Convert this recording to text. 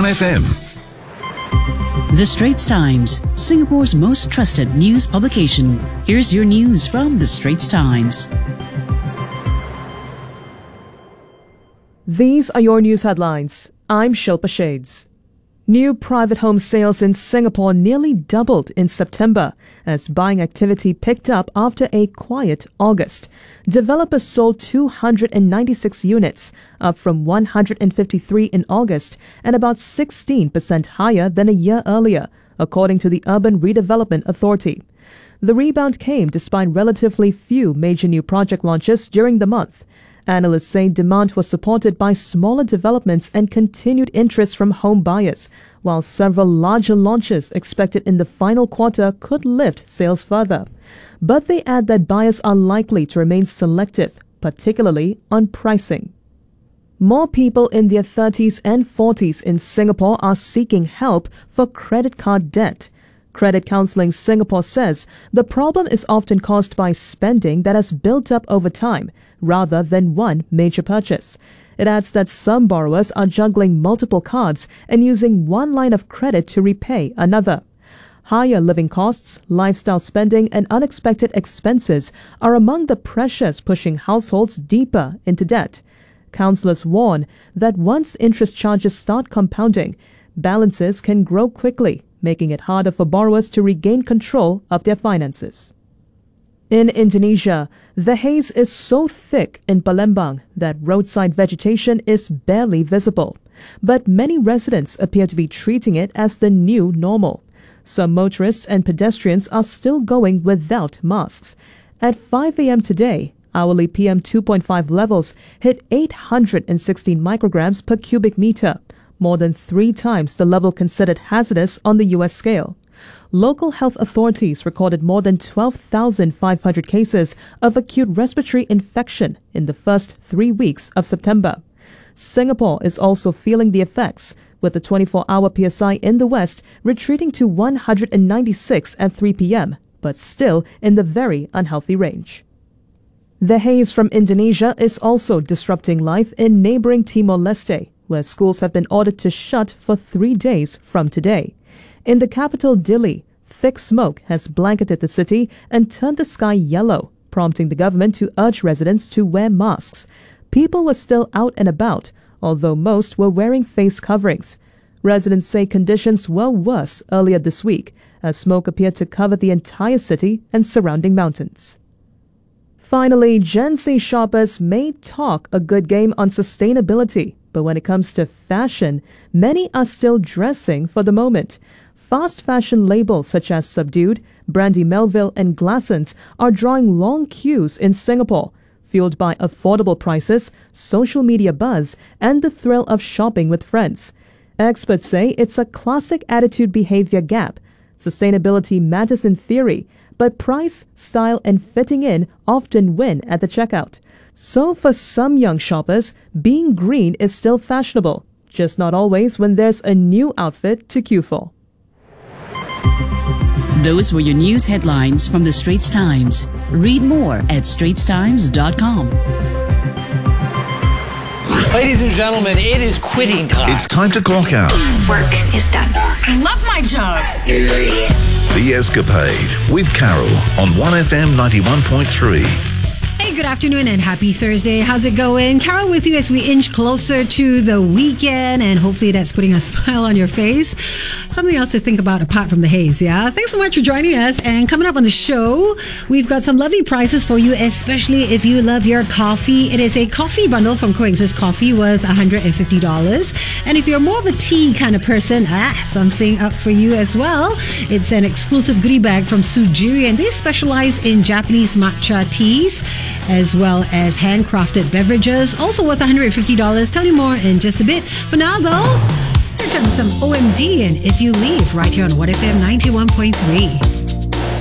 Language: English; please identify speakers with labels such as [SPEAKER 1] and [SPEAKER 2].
[SPEAKER 1] 1FM.
[SPEAKER 2] The Straits Times, Singapore's most trusted news publication. Here's your news from The Straits Times.
[SPEAKER 3] These are your news headlines. I'm Shilpa Shades. New private home sales in Singapore nearly doubled in September as buying activity picked up after a quiet August. Developers sold 296 units, up from 153 in August and about 16% higher than a year earlier, according to the Urban Redevelopment Authority. The rebound came despite relatively few major new project launches during the month. Analysts say demand was supported by smaller developments and continued interest from home buyers, while several larger launches expected in the final quarter could lift sales further. But they add that buyers are likely to remain selective, particularly on pricing. More people in their 30s and 40s in Singapore are seeking help for credit card debt. Credit Counselling Singapore says the problem is often caused by spending that has built up over time, rather than one major purchase. It adds that some borrowers are juggling multiple cards and using one line of credit to repay another. Higher living costs, lifestyle spending, and unexpected expenses are among the pressures pushing households deeper into debt. Counsellors warn that once interest charges start compounding, balances can grow quickly, making it harder for borrowers to regain control of their finances. In Indonesia, the haze is so thick in Palembang that roadside vegetation is barely visible. But many residents appear to be treating it as the new normal. Some motorists and pedestrians are still going without masks. At 5 a.m. today, hourly PM 2.5 levels hit 816 micrograms per cubic meter, more than 3 times the level considered hazardous on the U.S. scale. Local health authorities recorded more than 12,500 cases of acute respiratory infection in the first 3 weeks of September. Singapore is also feeling the effects, with the 24-hour PSI in the west retreating to 196 at 3 p.m., but still in the very unhealthy range. The haze from Indonesia is also disrupting life in neighboring Timor-Leste, where schools have been ordered to shut for 3 days from today. In the capital Dili, thick smoke has blanketed the city and turned the sky yellow, prompting the government to urge residents to wear masks. People were still out and about, although most were wearing face coverings. Residents say conditions were worse earlier this week, as smoke appeared to cover the entire city and surrounding mountains. Finally, Gen Z shoppers may talk a good game on sustainability, but when it comes to fashion, many are still dressing for the moment. Fast fashion labels such as Subdued, Brandy Melville, and Glassons are drawing long queues in Singapore, fueled by affordable prices, social media buzz, and the thrill of shopping with friends. Experts say it's a classic attitude behavior gap. Sustainability matters in theory, but price, style, and fitting in often win at the checkout. So for some young shoppers, being green is still fashionable, just not always when there's a new outfit to queue for.
[SPEAKER 2] Those were your news headlines from The Straits Times. Read more at straitstimes.com.
[SPEAKER 4] Ladies and gentlemen, it is quitting time.
[SPEAKER 1] It's time to clock out.
[SPEAKER 5] Work is done.
[SPEAKER 6] I love my job.
[SPEAKER 1] The Escapade with Carol on 1FM 91.3.
[SPEAKER 6] Hey, good afternoon and happy Thursday. How's it going? Carol with you as we inch closer to the weekend, and hopefully that's putting a smile on your face. Something else to think about apart from the haze, yeah? Thanks so much for joining us. And coming up on the show, we've got some lovely prizes for you, especially if you love your coffee. It is a coffee bundle from Coexist Coffee worth $150. And if you're more of a tea kind of person, something up for you as well. It's an exclusive goodie bag from Suju, and they specialize in Japanese matcha teas, as well as handcrafted beverages, also worth $150. Tell you more in just a bit. For now, though, let's have some OMD and If You Leave right here on 1FM 91.3.